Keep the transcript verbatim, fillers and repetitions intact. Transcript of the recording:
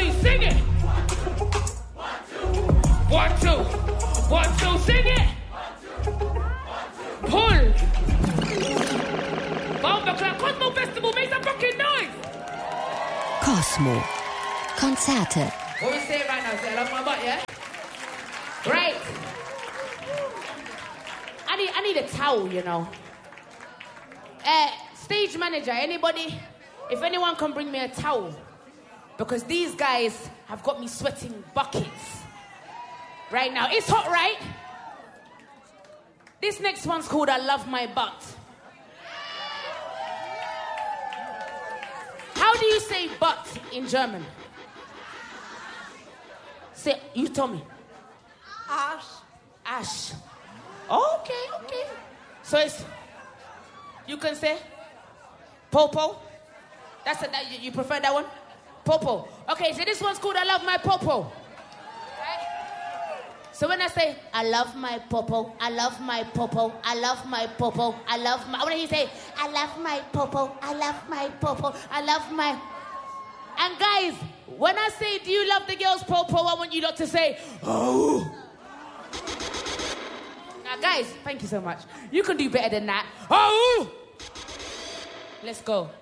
two, sing it. One, two. One, two. One, two, sing it. Pull. Bomberclub Cosmo Festival, make some fucking noise. Cosmo. Konzerte. What we say right now? Say, I love my butt, yeah? Great. I need, I need a towel, you know. Uh, stage manager, anybody? If anyone can bring me a towel. Because these guys have got me sweating buckets. Right now. It's hot, right? This next one's called I Love My Butt. How do you say butt in German? Say, you tell me. Ash. Ash. Okay, okay. So it's, you can say popo. That's a, that, you, you prefer that one? Popo. Okay, so this one's called I Love My Popo. Right? So when I say, I love my popo, I love my popo, I love my popo, I love my... When he say, I love my popo, I love my popo, I love my... And guys, when I say, do you love the girl's popo, I want you not to say, oh. Now guys, thank you so much. You can do better than that. Oh. Let's go.